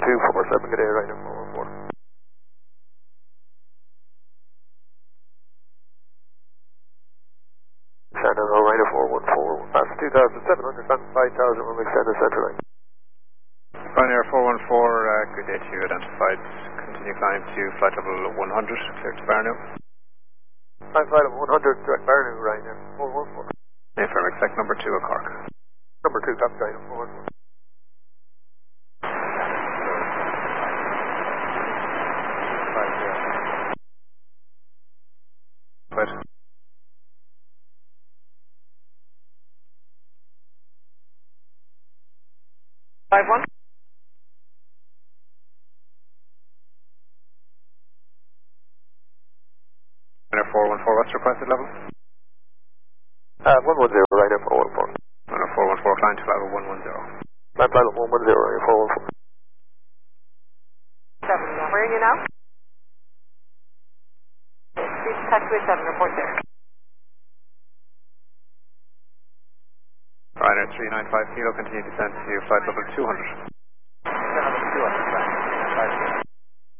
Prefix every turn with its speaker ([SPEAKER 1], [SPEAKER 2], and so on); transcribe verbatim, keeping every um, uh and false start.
[SPEAKER 1] two four seven, good day, Ryanair four one four. San Diego, Ryanair four one four, pass two thousand seven hundred, and five thousand, we'll extend the center line.
[SPEAKER 2] Ryanair four one four, uh, good day to you, identified. Continue climb to flight level one hundred, clear to Barnow.
[SPEAKER 1] Climb flight level one hundred, direct Barnow, Ryanair four one four.
[SPEAKER 2] Affirm, expect number two at Cork.
[SPEAKER 1] Number two, copy, Ryanair four one four.
[SPEAKER 2] Right.
[SPEAKER 3] Five one.
[SPEAKER 2] Ryanair four one four, what's requested level?
[SPEAKER 1] Uh, one one zero, Ryanair four one four.
[SPEAKER 2] Ryanair four one four, climb to level one one zero.
[SPEAKER 1] Climb flight level one one zero, Ryanair four one four.
[SPEAKER 3] Seven, where are you now? Please taxiway seven, report there.
[SPEAKER 2] Ryanair three nine five kilo, continue descent to flight level two hundred.